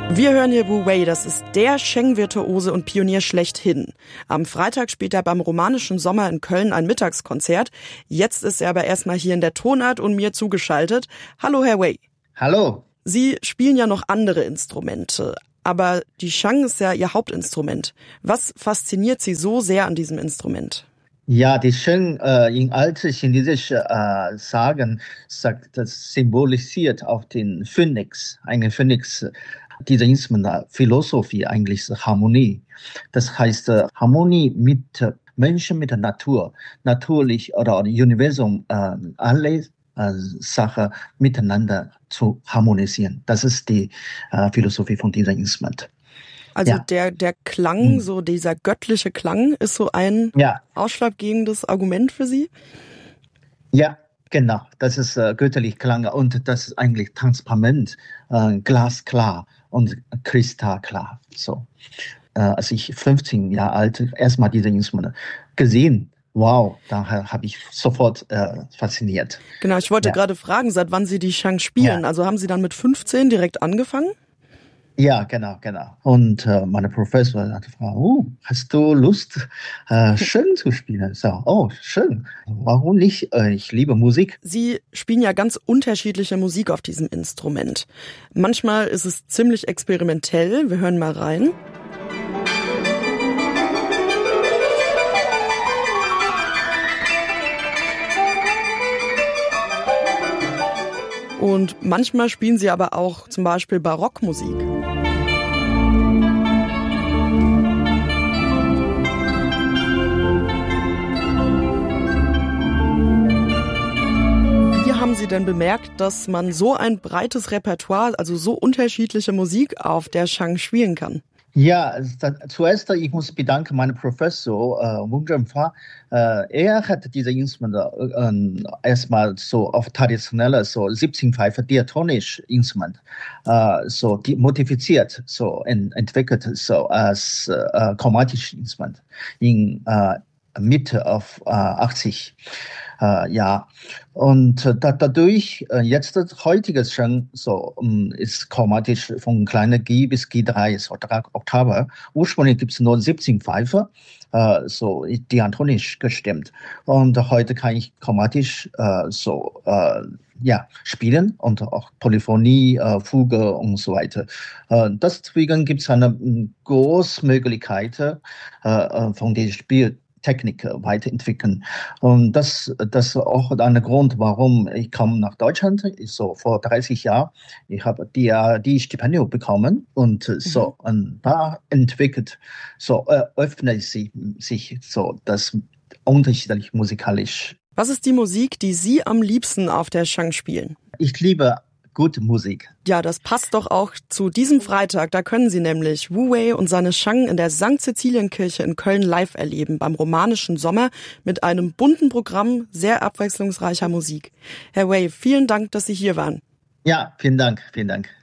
Wir hören hier Wu Wei, das ist der Sheng-Virtuose und Pionier schlechthin. Am Freitag spielt er beim Romanischen Sommer in Köln ein Mittagskonzert. Jetzt ist er aber erstmal hier in der Tonart und mir zugeschaltet. Hallo, Herr Wei. Hallo. Sie spielen ja noch andere Instrumente, aber die Sheng ist ja Ihr Hauptinstrument. Was fasziniert Sie so sehr an diesem Instrument? Ja, die Sheng in alte chinesische Sagen sagt, das symbolisiert auch den Phönix, eine Phönix. Diese Instrument, Philosophie eigentlich ist Harmonie. Das heißt Harmonie mit Menschen, mit der Natur, natürlich oder Universum, alle Sachen miteinander zu harmonisieren. Das ist die Philosophie von diesem Instrument. Also Ja. der Klang, so dieser göttliche Klang, ist so ein ausschlaggebendes Argument für Sie? Ja, genau. Das ist göttlich Klang und das ist eigentlich transparent, glasklar und kristallklar. So. Als ich 15 Jahre alt erstmal diese Instrumente gesehen, wow, da habe ich sofort fasziniert. Genau, ich wollte gerade fragen, seit wann Sie die Sheng spielen. Also haben Sie dann mit 15 direkt angefangen? Ja, genau. Und meine Professor hat gefragt, hast du Lust, Sheng zu spielen? So, schön. Warum nicht? Ich liebe Musik. Sie spielen ja ganz unterschiedliche Musik auf diesem Instrument. Manchmal ist es ziemlich experimentell. Wir hören mal rein. Und manchmal spielen Sie aber auch zum Beispiel Barockmusik. Wie haben Sie denn bemerkt, dass man so ein breites Repertoire, also so unterschiedliche Musik auf der Sheng spielen kann? Ja, zuerst ich muss bedanken meinen Professor Wang Zhenfa. Er hat diese Instrumente erstmal so auf traditionelles, so 17-Pfeife diatonisch Instrument modifiziert, so entwickelt, so als chromatisches Instrument in Mitte auf 80. Und dadurch jetzt das heutige Sheng ist chromatisch von kleiner G bis G3, so 3 Oktaven. Ursprünglich gibt es nur 17 Pfeife, diatonisch gestimmt. Und heute kann ich chromatisch spielen und auch Polyphonie, Fuge und so weiter. Deswegen gibt es eine große Möglichkeit von der Spieltechnik weiterentwickeln. Und das ist auch ein Grund, warum ich komme nach Deutschland. So vor 30 Jahren, ich habe die Stipendium bekommen und und da entwickelt, öffnet sich so das unterschiedlich musikalisch. Was ist die Musik, die Sie am liebsten auf der Sheng spielen? Ich liebe gute Musik. Ja, das passt doch auch zu diesem Freitag. Da können Sie nämlich Wu Wei und seine Sheng in der St. Cäcilienkirche in Köln live erleben, beim Romanischen Sommer, mit einem bunten Programm sehr abwechslungsreicher Musik. Herr Wei, vielen Dank, dass Sie hier waren. Ja, vielen Dank.